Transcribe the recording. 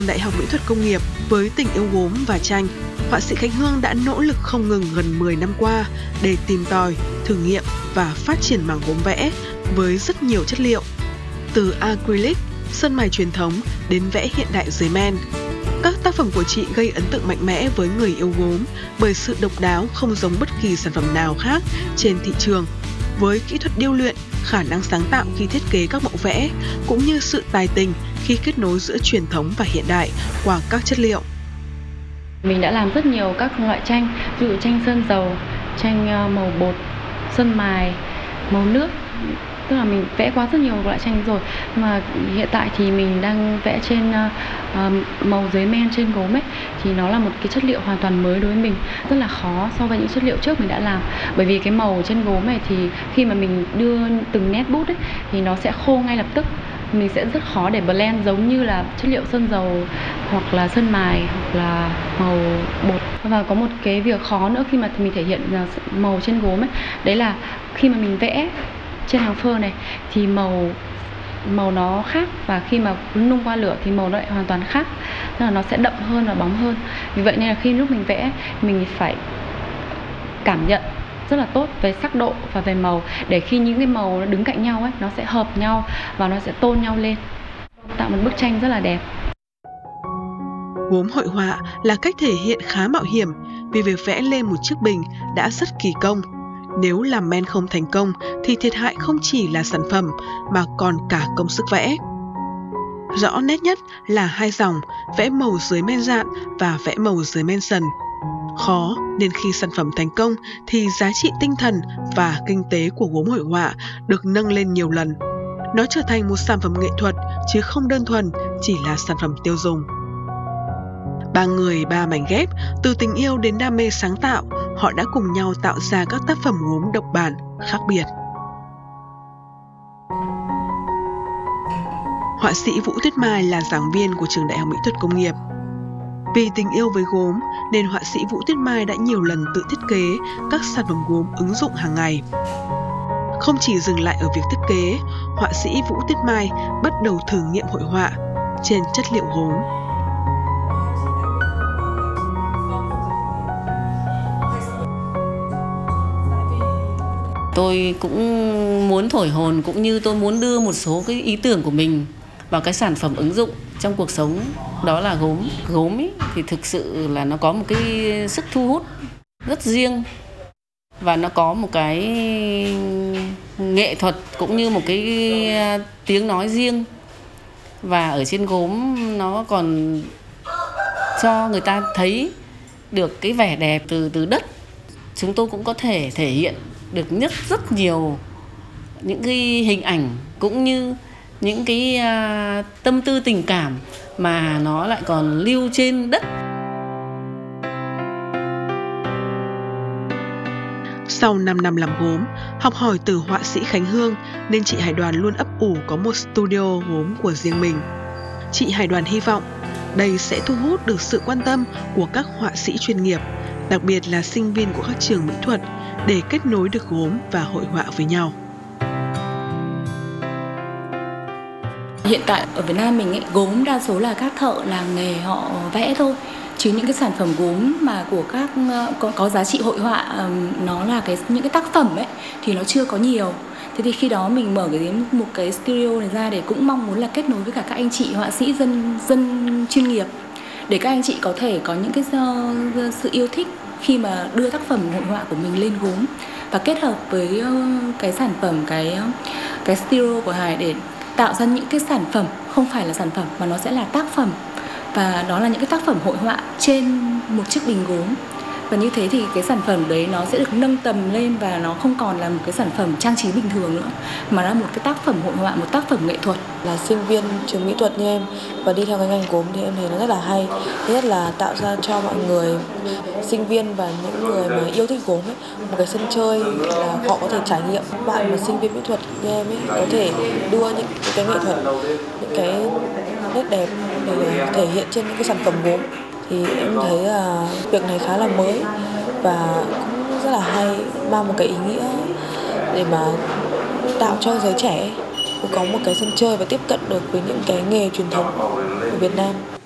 Đại học Mỹ thuật Công nghiệp với tình yêu gốm và tranh, họa sĩ Khánh Hương đã nỗ lực không ngừng gần 10 năm qua để tìm tòi, thử nghiệm và phát triển mảng gốm vẽ với rất nhiều chất liệu. Từ acrylic, sơn mài truyền thống đến vẽ hiện đại dưới men. Các tác phẩm của chị gây ấn tượng mạnh mẽ với người yêu gốm bởi sự độc đáo không giống bất kỳ sản phẩm nào khác trên thị trường. Với kỹ thuật điêu luyện, khả năng sáng tạo khi thiết kế các mẫu vẽ, cũng như sự tài tình khi kết nối giữa truyền thống và hiện đại qua các chất liệu. Mình đã làm rất nhiều các loại tranh, ví dụ tranh sơn dầu, tranh màu bột, sơn mài, màu nước. Tức là mình vẽ qua rất nhiều loại tranh rồi. Mà hiện tại thì mình đang vẽ trên màu giấy men trên gốm ấy, thì nó là một cái chất liệu hoàn toàn mới đối với mình, rất là khó so với những chất liệu trước mình đã làm. Bởi vì cái màu trên gốm này thì khi mà mình đưa từng nét bút ấy thì nó sẽ khô ngay lập tức. Mình sẽ rất khó để blend giống như là chất liệu sơn dầu hoặc là sơn mài hoặc là màu bột. Và có một cái việc khó nữa khi mà mình thể hiện màu trên gốm ấy, đấy là khi mà mình vẽ trên hàng phơ này thì màu nó khác, và khi mà nung qua lửa thì màu nó lại hoàn toàn khác, tức là nó sẽ đậm hơn và bóng hơn. Vì vậy nên là khi lúc mình vẽ, mình phải cảm nhận rất là tốt về sắc độ và về màu, để khi những cái màu nó đứng cạnh nhau ấy, nó sẽ hợp nhau và nó sẽ tôn nhau lên, tạo một bức tranh rất là đẹp. Gốm hội họa là cách thể hiện khá mạo hiểm vì việc vẽ lên một chiếc bình đã rất kỳ công. Nếu làm men không thành công thì thiệt hại không chỉ là sản phẩm mà còn cả công sức vẽ. Rõ nét nhất là hai dòng vẽ màu dưới men dạn và vẽ màu dưới men sần. Khó nên khi sản phẩm thành công thì giá trị tinh thần và kinh tế của gốm hội họa được nâng lên nhiều lần. Nó trở thành một sản phẩm nghệ thuật chứ không đơn thuần chỉ là sản phẩm tiêu dùng. Ba người ba mảnh ghép, từ tình yêu đến đam mê sáng tạo, họ đã cùng nhau tạo ra các tác phẩm gốm độc bản, khác biệt. Họa sĩ Vũ Tuyết Mai là giảng viên của trường Đại học Mỹ thuật Công nghiệp. Vì tình yêu với gốm nên họa sĩ Vũ Tuyết Mai đã nhiều lần tự thiết kế các sản phẩm gốm ứng dụng hàng ngày. Không chỉ dừng lại ở việc thiết kế, họa sĩ Vũ Tuyết Mai bắt đầu thử nghiệm hội họa trên chất liệu gốm. Tôi cũng muốn thổi hồn, cũng như tôi muốn đưa một số cái ý tưởng của mình vào cái sản phẩm ứng dụng trong cuộc sống, đó là gốm. Gốm ấy thì thực sự là nó có một cái sức thu hút rất riêng, và nó có một cái nghệ thuật cũng như một cái tiếng nói riêng. Và ở trên gốm nó còn cho người ta thấy được cái vẻ đẹp từ đất. Chúng tôi cũng có thể thể hiện được rất nhiều những cái hình ảnh cũng như những cái tâm tư tình cảm mà nó lại còn lưu trên đất. Sau 5 năm làm gốm, học hỏi từ họa sĩ Khánh Hương nên chị Hải Đoàn luôn ấp ủ có một studio gốm của riêng mình. Chị Hải Đoàn hy vọng đây sẽ thu hút được sự quan tâm của các họa sĩ chuyên nghiệp, đặc biệt là sinh viên của các trường mỹ thuật, để kết nối được gốm và hội họa với nhau. Hiện tại ở Việt Nam mình ấy, gốm đa số là các thợ làng nghề họ vẽ thôi, chứ những cái sản phẩm gốm mà của các có giá trị hội họa, nó là những cái tác phẩm ấy thì nó chưa có nhiều. Thế thì khi đó mình mở một cái studio này ra để cũng mong muốn là kết nối với cả các anh chị họa sĩ dân chuyên nghiệp, để các anh chị có thể có những cái sự yêu thích khi mà đưa tác phẩm hội họa của mình lên gốm, và kết hợp với cái sản phẩm, cái studio của Hải để tạo ra những cái sản phẩm không phải là sản phẩm mà nó sẽ là tác phẩm, và đó là những cái tác phẩm hội họa trên một chiếc bình gốm. Và như thế thì cái sản phẩm đấy nó sẽ được nâng tầm lên, và nó không còn là một cái sản phẩm trang trí bình thường nữa, mà là một cái tác phẩm hội họa, một tác phẩm nghệ thuật. Là sinh viên trường mỹ thuật như em và đi theo cái ngành gốm thì em thấy nó rất là hay. Thứ nhất là tạo ra cho mọi người, sinh viên và những người mà yêu thích gốm ấy, một cái sân chơi là họ có thể trải nghiệm. Bạn mà sinh viên mỹ thuật như em ấy có thể đưa những cái nghệ thuật, những cái nét đẹp để thể hiện trên những cái sản phẩm gốm. Thì em thấy là việc này khá là mới và cũng rất là hay, mang một cái ý nghĩa để mà tạo cho giới trẻ có một cái sân chơi và tiếp cận được với những cái nghề truyền thống của Việt Nam.